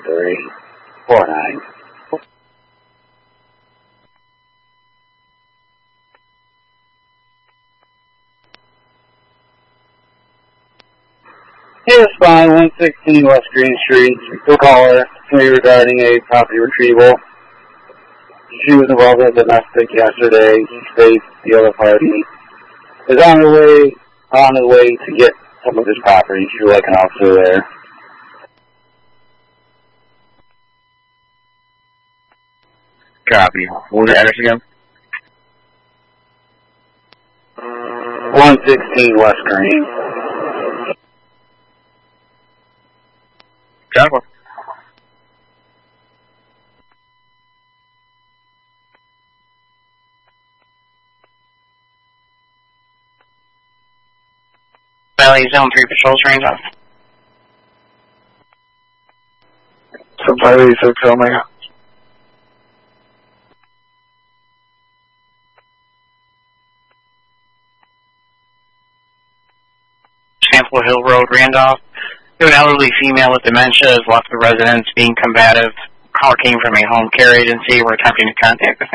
349. Hey, it's fine, 116 West Green Street. The caller to me regarding a property retrieval. She was involved in a domestic yesterday. He states the other party is on the way to get some of his property. She would like an officer there. Copy. What was the address again? 116 West Green. Jennifer. Valley Zone 3 patrols range off. Valley 6 Omega. Sample Hill Road, Randolph. An elderly female with dementia has left the residence being combative. Call came from a home care agency. We're attempting to contact the